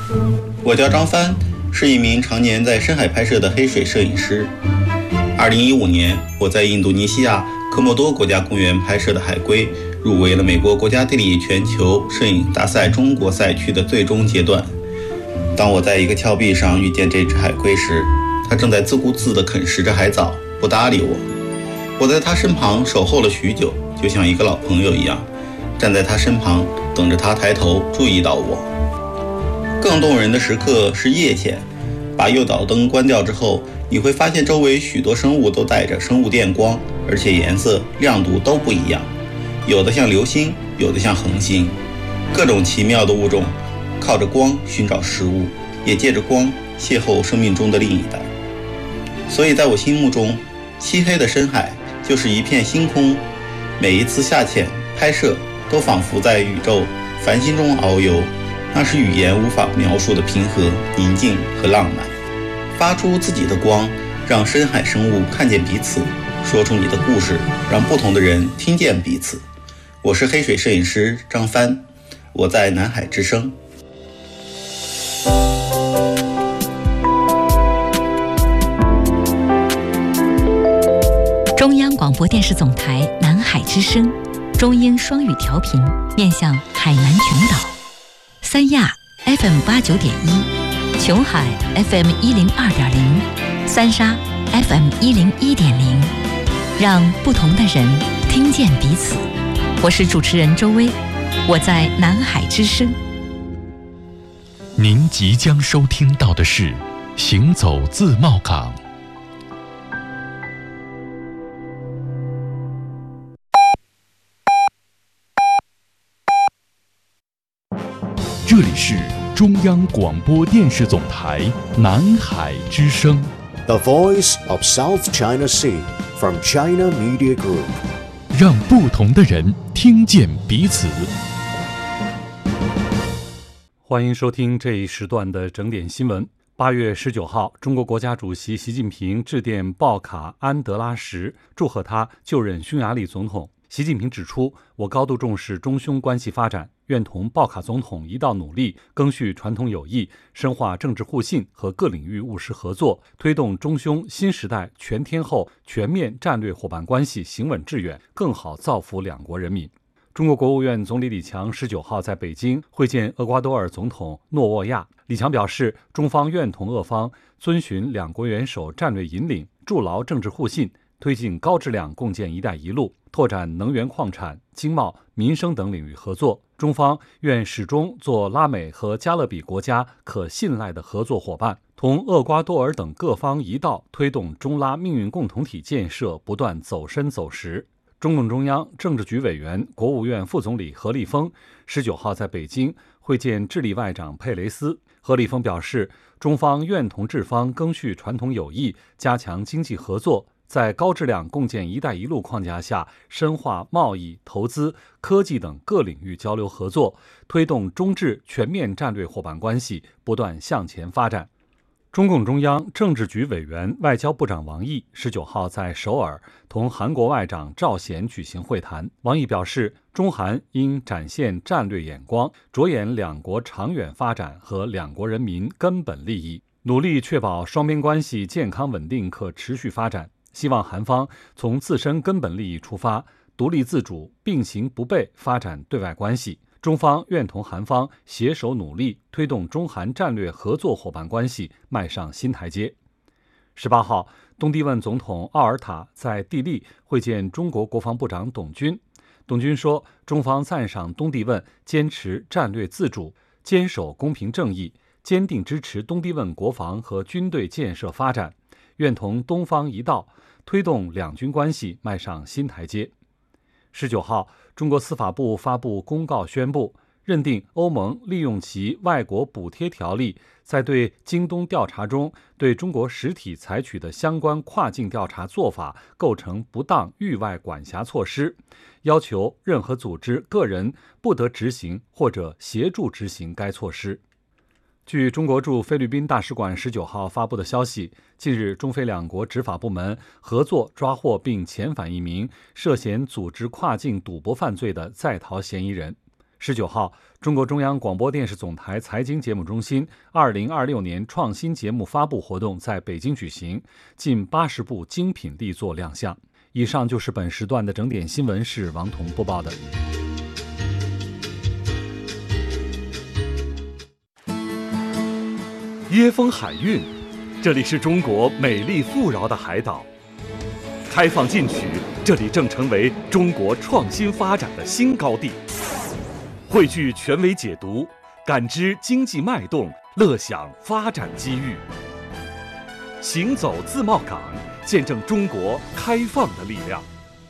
我叫张帆，是一名常年在深海拍摄的黑水摄影师。2015年，我在印度尼西亚科莫多国家公园拍摄的海龟入围了美国国家地理全球摄影大赛中国赛区的最终阶段。当我在一个峭壁上遇见这只海龟时，它正在自顾自地啃食着海藻，不搭理我。我在它身旁守候了许久，就像一个老朋友一样，站在它身旁，等着它抬头注意到我。更动人的时刻是夜潜，把诱导灯关掉之后，你会发现周围许多生物都带着生物电光，而且颜色、亮度都不一样，有的像流星，有的像恒星。各种奇妙的物种靠着光寻找食物，也借着光邂逅生命中的另一代。所以在我心目中，漆黑的深海就是一片星空，每一次下潜拍摄都仿佛在宇宙繁星中遨游，那是语言无法描述的平和、宁静和浪漫。发出自己的光，让深海生物看见彼此，说出你的故事，让不同的人听见彼此。我是黑水摄影师张帆，我在南海之声。 中央广播电视总台南海之声，中英双语调频，面向海南群岛。三亚 FM89.1，琼海 FM102.0，三沙 FM101.0，让不同的人听见彼此。我是主持人周薇，我在南海之声。 您即将收听到的是《行走自贸港》。这里是中央广播电视总台南海之声 The Voice of South China Sea from China Media Group， 让不同的人听见彼此。 欢迎收听这一时段的整点新闻。8月19号，中国国家主席习近平致电鲍卡安德拉什，祝贺他就任匈牙利总统。习近平指出，我高度重视中匈关系发展，愿同鲍卡总统一道努力，赓续传统友谊，深化政治互信和各领域务实合作，推动中匈新时代全天候全面战略伙伴关系行稳致远，更好造福两国人民。中国国务院总理李强19号在北京会见厄瓜多尔总统诺沃亚。李强表示，中方愿同俄方遵循两国元首战略引领，筑牢政治互信，推进高质量共建“一带一路”，拓展能源、矿产、经贸、民生等领域合作。中方愿始终做拉美和加勒比国家可信赖的合作伙伴，同厄瓜多尔等各方一道推动中拉命运共同体建设不断走深走实。中共中央政治局委员、国务院副总理何立峰19号在北京会见智利外长佩雷斯。何立峰表示，中方愿同智方赓续传统友谊，加强经济合作，在高质量共建“一带一路”框架下，深化贸易、投资、科技等各领域交流合作，推动中智全面战略伙伴关系不断向前发展。中共中央政治局委员、外交部长王毅19号在首尔同韩国外长赵贤举行会谈。王毅表示，中韩应展现战略眼光，着眼两国长远发展和两国人民根本利益，努力确保双边关系健康稳定可持续发展。希望韩方从自身根本利益出发，独立自主、并行不悖发展对外关系。中方愿同韩方携手努力，推动中韩战略合作伙伴关系迈上新台阶。18号，东帝汶总统奥尔塔在地利会见中国国防部长董军。董军说，中方赞赏东帝汶坚持战略自主，坚守公平正义，坚定支持东帝汶国防和军队建设发展，愿同东方一道，推动两军关系迈上新台阶。19号，中国司法部发布公告宣布，认定欧盟利用其外国补贴条例，在对京东调查中对中国实体采取的相关跨境调查做法构成不当域外管辖措施，要求任何组织、个人不得执行或者协助执行该措施。据中国驻菲律宾大使馆19号发布的消息，近日中菲两国执法部门合作抓获并遣返一名涉嫌组织跨境赌博犯罪的在逃嫌疑人。 19号，中国中央广播电视总台财经节目中心2026年创新节目发布活动在北京举行，近80部精品力作亮相。以上就是本时段的整点新闻，是王彤播报的。椰风海韵，这里是中国美丽富饶的海岛。开放进取，这里正成为中国创新发展的新高地。汇聚权威解读，感知经济脉动，乐享发展机遇。行走自贸港，见证中国开放的力量。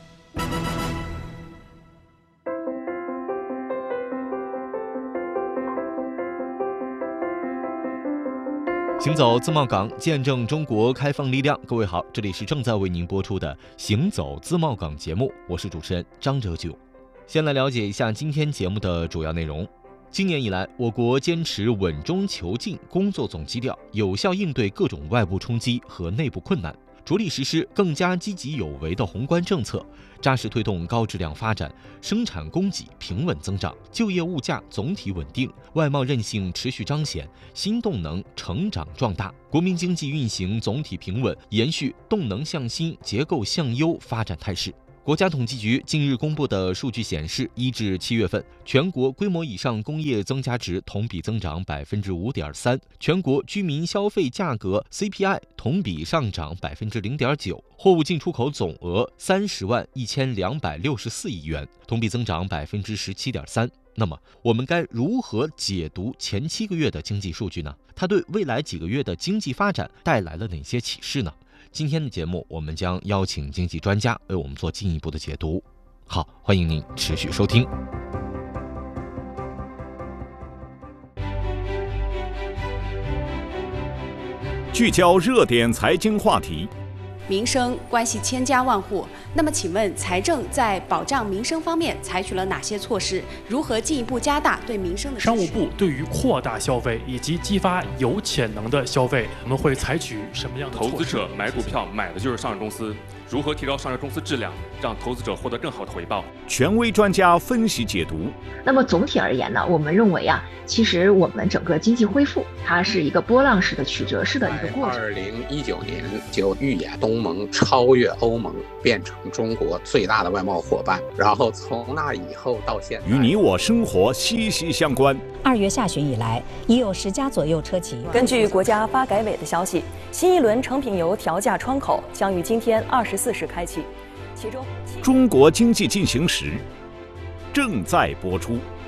行走自贸港，见证中国开放力量。各位好，这里是正在为您播出的行走自贸港节目，我是主持人张哲炯。先来了解一下今天节目的主要内容。今年以来，我国坚持稳中求进工作总基调，有效应对各种外部冲击和内部困难，着力实施更加积极有为的宏观政策，扎实推动高质量发展，生产供给平稳增长，就业物价总体稳定，外贸韧性持续彰显，新动能成长壮大，国民经济运行总体平稳，延续动能向新、结构向优发展态势。国家统计局近日公布的数据显示，1至7月份，全国规模以上工业增加值同比增长 5.3%， 全国居民消费价格 CPI 同比上涨 0.9%， 货物进出口总额30万1264亿元，同比增长 17.3%。那么，我们该如何解读前7个月的经济数据呢？它对未来几个月的经济发展带来了哪些启示呢？今天的节目，我们将邀请经济专家为我们做进一步的解读。好，欢迎您持续收听。 聚焦热点财经话题， 民生关系千家万户，那么请问财政在保障民生方面采取了哪些措施？如何进一步加大对民生的支持？ 商务部对于扩大消费以及激发有潜能的消费，我们会采取什么样的措施？ 投资者买股票买的就是上市公司，如何提高上市公司质量，让投资者获得更好的回报？ 权威专家分析解读。 那么总体而言呢，我们认为其实我们整个经济恢复，它是一个波浪式的曲折式的一个过程。 2019年就预演东盟超越欧盟，变成中国最大的外贸伙伴，然后从那以后到现在， 与你我生活息息相关。 2月下旬以来，已有10家左右车企。 根据国家发改委的消息，新一轮成品油调价窗口将于今天24时开启，其中中国经济进行时正在播出。